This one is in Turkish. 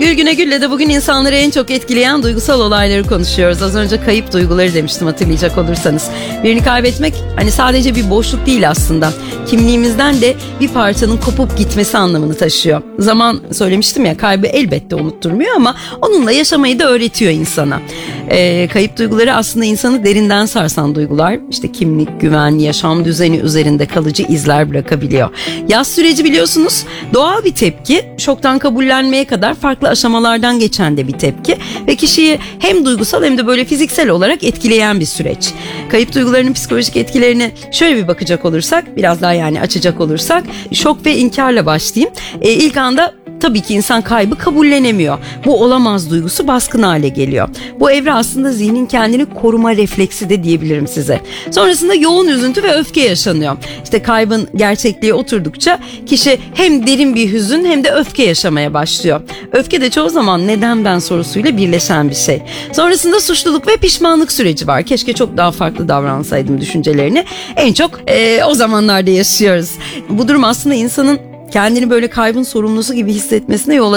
Nilgün Günegül'le de bugün insanları en çok etkileyen duygusal olayları konuşuyoruz. Az önce kayıp duyguları demiştim, hatırlayacak olursanız. Birini kaybetmek hani sadece bir boşluk değil aslında. Kimliğimizden de bir parçanın kopup gitmesi anlamını taşıyor. Zaman söylemiştim ya, kaybı elbette unutturmuyor ama onunla yaşamayı da öğretiyor insana. Kayıp duyguları aslında insanı derinden sarsan duygular. İşte kimlik, güven, yaşam düzeni üzerinde kalıcı izler bırakabiliyor. Yaz süreci biliyorsunuz doğal bir tepki. Şoktan kabullenmeye kadar farklı aşamalardan geçen de bir tepki ve kişiyi hem duygusal hem de böyle fiziksel olarak etkileyen bir süreç. Kayıp duygularının psikolojik etkilerine şöyle bir bakacak olursak, biraz daha yani açacak olursak, şok ve inkarla başlayayım. İlk anda tabii ki insan kaybı kabullenemiyor. Bu olamaz duygusu baskın hale geliyor. Bu evre aslında zihnin kendini koruma refleksi de diyebilirim size. Sonrasında yoğun üzüntü ve öfke yaşanıyor. İşte kaybın gerçekliğe oturdukça kişi hem derin bir hüzün hem de öfke yaşamaya başlıyor. Öfke de çoğu zaman neden ben sorusuyla birleşen bir şey. Sonrasında suçluluk ve pişmanlık süreci var. Keşke çok daha farklı davransaydım düşüncelerini. En çok o zamanlarda yaşıyoruz. Bu durum aslında insanın kendini böyle kaybın sorumlusu gibi hissetmesine yol